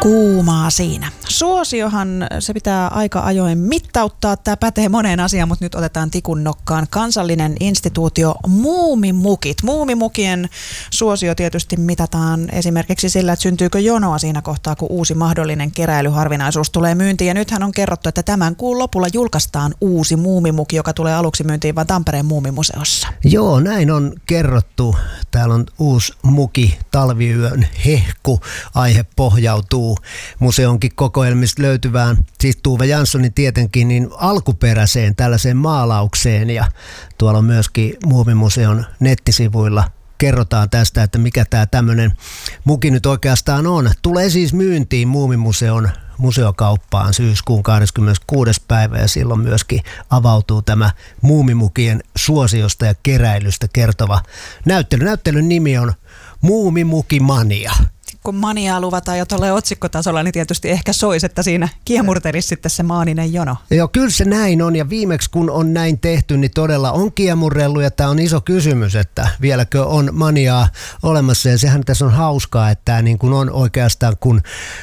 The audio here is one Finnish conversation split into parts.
Kuumaa siinä. Suosiohan se pitää aika ajoin mittauttaa. Tämä pätee moneen asiaan, mutta nyt otetaan tikun nokkaan. Kansallinen instituutio Muumimukit. Muumimukien suosio tietysti mitataan esimerkiksi sillä, että syntyykö jonoa siinä kohtaa, kun uusi mahdollinen keräilyharvinaisuus tulee myyntiin. Ja nythän on kerrottu, että tämän kuun lopulla julkaistaan uusi muumimuki, joka tulee aluksi myyntiin vain Tampereen muumimuseossa. Joo, näin on kerrottu. Täällä on uusi muki, talviyön hehku. Aihe pohjautuu museonkin kokoelmista löytyvään, siis Tuve Janssonin tietenkin, niin alkuperäiseen tällaiseen maalaukseen, ja tuolla on myöskin Muumimuseon nettisivuilla kerrotaan tästä, että mikä tämä tämmöinen muki nyt oikeastaan on. Tulee siis myyntiin Muumimuseon museokauppaan syyskuun 26. päivä, ja silloin myöskin avautuu tämä muumimukien suosiosta ja keräilystä kertova näyttely. Näyttelyn nimi on Muumimukimania. Kun maniaa luvataan jo tuolle otsikkotasolla, niin tietysti ehkä soisi, että siinä kiemurtelisi sitten se maaninen jono. Joo, kyllä se näin on, ja viimeksi kun on näin tehty, niin todella on kiemurrellut, ja tämä on iso kysymys, että vieläkö on maniaa olemassa, ja sehän tässä on hauskaa, että tämä niin kuin on oikeastaan kun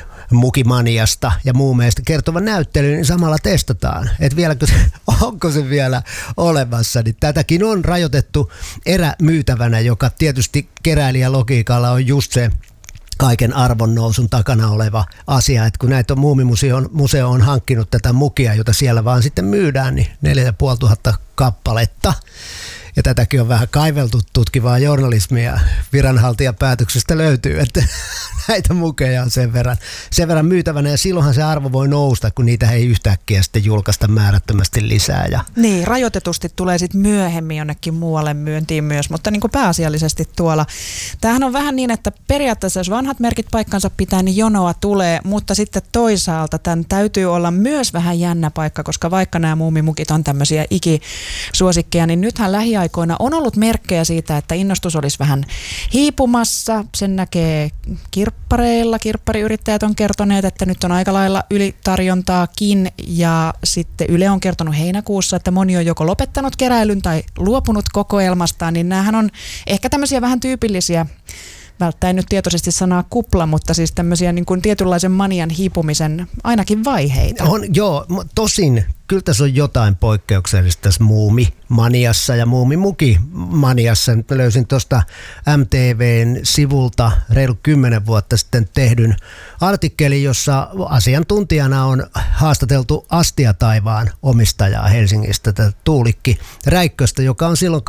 mukimaniasta ja muumeista kertova näyttely, niin samalla testataan, että vieläkö se, onko se vielä olemassa. Niin tätäkin on rajoitettu erämyytävänä, joka tietysti keräilijälogiikalla on just se kaiken arvonnousun takana oleva asia, että kun näitä Muumimuseo on hankkinut tätä mukia, jota siellä vaan sitten myydään, niin 4500 kappaletta. Ja tätäkin on vähän kaiveltu tutkivaa journalismia. Viranhaltijapäätöksestä löytyy, että näitä mukeja on sen verran myytävänä. Ja silloinhan se arvo voi nousta, kun niitä ei yhtäkkiä sitten julkaista määrättömästi lisää. Ja niin, rajoitetusti tulee sitten myöhemmin jonnekin muualle myyntiin myös, mutta niin kuin pääasiallisesti tuolla. Tämähän on vähän niin, että periaatteessa jos vanhat merkit paikkansa pitää, niin jonoa tulee, mutta sitten toisaalta tämän täytyy olla myös vähän jännä paikka, koska vaikka nämä muumimukit on tämmöisiä ikisuosikkeja, niin nythän lähiaikoina on ollut merkkejä siitä, että innostus olisi vähän hiipumassa. Sen näkee kirppareilla. Kirppariyrittäjät on kertoneet, että nyt on aika lailla ylitarjontaakin, ja sitten Yle on kertonut heinäkuussa, että moni on joko lopettanut keräilyn tai luopunut kokoelmastaan, niin näähän on ehkä tämmöisiä vähän tyypillisiä, välttäen nyt tietoisesti sanaa kupla, mutta siis tämmöisiä niin kuin tietynlaisen manian hiipumisen ainakin vaiheita. Joo, tosin kyllä tässä on jotain poikkeuksellista tässä muumimaniassa ja muumimukimaniassa. Nyt mä löysin tuosta MTVn sivulta reilu 10 vuotta sitten tehdyn artikkelin, jossa asiantuntijana on haastateltu Astia Taivaan omistajaa Helsingistä, tätä Tuulikki Räikköstä, joka on silloin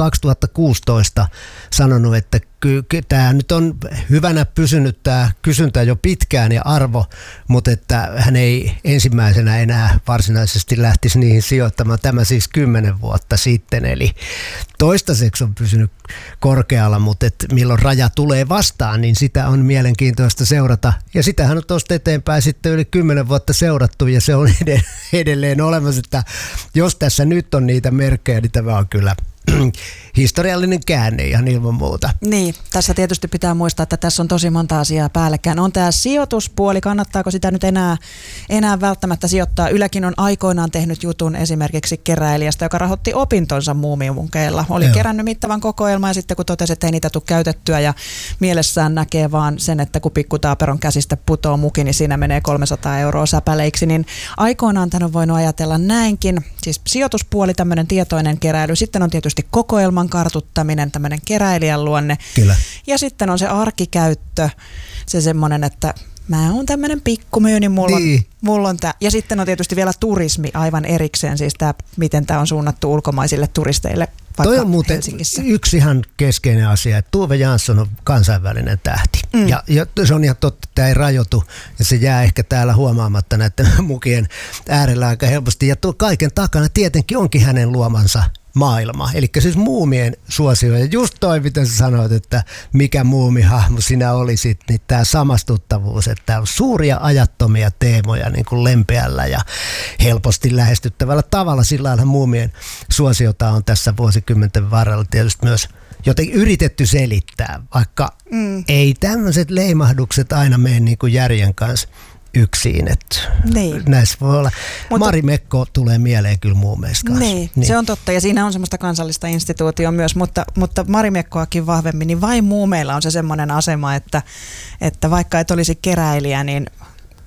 2016 sanonut, että tämä nyt on hyvänä pysynyt tämä kysyntä jo pitkään ja arvo, mutta että hän ei ensimmäisenä enää varsinaisesti lähtisi niihin sijoittamaan. Tämä siis 10 vuotta sitten, eli toistaiseksi on pysynyt korkealla, mutta milloin raja tulee vastaan, niin sitä on mielenkiintoista seurata. Ja sitähän on tuosta eteenpäin sitten yli 10 vuotta seurattu, ja se on edelleen olemassa, että jos tässä nyt on niitä merkkejä, niin tämä on kyllä historiallinen käänne ihan ilman muuta. Niin, tässä tietysti pitää muistaa, että tässä on tosi monta asiaa päällekkäin. On tämä sijoituspuoli, kannattaako sitä nyt enää välttämättä sijoittaa. Ylekin on aikoinaan tehnyt jutun esimerkiksi keräilijästä, joka rahoitti opintonsa muumimukeilla. Oli kerännyt mittavan kokoelman, ja sitten kun totesi, että ei niitä tule käytettyä, ja mielessään näkee vaan sen, että kun pikkutaaperon käsistä putoo muki, niin siinä menee 300 € säpäleiksi, niin aikoinaan tämän on voinut ajatella näinkin. Siis sijoituspuoli, tämmöinen tietoinen keräily. Sitten on tietysti kokoelman kartuttaminen, tämmöinen keräilijän luonne. Kyllä. Ja sitten on se arkikäyttö, se semmoinen, että mä oon tämmöinen pikkumyy, niin mulla on tää. Ja sitten on tietysti vielä turismi aivan erikseen, siis tämä, miten tämä on suunnattu ulkomaisille turisteille vaikka toi on muuten Helsingissä. Yksi ihan keskeinen asia, että Tuve Jansson on kansainvälinen tähti. Ja se on ihan totta, että tämä ei rajoitu, ja se jää ehkä täällä huomaamatta näiden mukien äärellä aika helposti. Ja tuo kaiken takana tietenkin onkin hänen luomansa maailma, eli siis muumien suosio. Ja just toi, mitä sä sanoit, että mikä muumihahmo sinä olisit, niin tämä samastuttavuus, että on suuria ajattomia teemoja niin kuin lempeällä ja helposti lähestyttävällä tavalla. Sillä lailla muumien suosiota on tässä vuosikymmenten varrella tietysti myös jotenkin yritetty selittää, vaikka ei tämmöiset leimahdukset aina mene niin kuin järjen kanssa yksin, että niin. Näissä voi olla. Marimekko tulee mieleen kyllä muumeista kanssa. Niin, se on totta, ja siinä on semmoista kansallista instituutioa myös, mutta Marimekkoakin vahvemmin, niin vain muumeilla on se semmoinen asema, että vaikka et olisi keräilijä, niin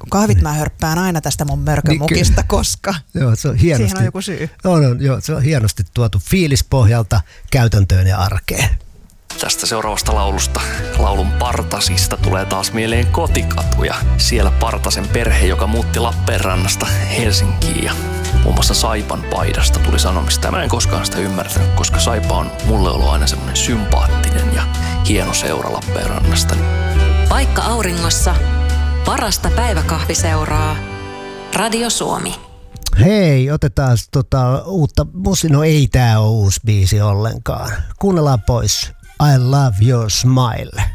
kahvit mä hörppään aina tästä mun mörkömukista, koska joo, se on hienosti, siihen on joku syy. Joo, se on hienosti tuotu fiilispohjalta käytäntöön ja arkeen. Tästä seuraavasta laulusta, laulun Partasista, tulee taas mieleen kotikatu ja siellä Partasen perhe, joka muutti Lappeenrannasta Helsinkiin ja muun muassa Saipan paidasta tuli sanomista. Mä en koskaan sitä ymmärtänyt, koska Saipa on mulle ollut aina semmoinen sympaattinen ja hieno seura Lappeenrannasta. Vaikka auringossa, parasta päiväkahviseuraa. Radio Suomi. Hei, otetaan uutta no ei tää ole uusi biisi ollenkaan. Kuunnellaan pois. I Love Your Smile.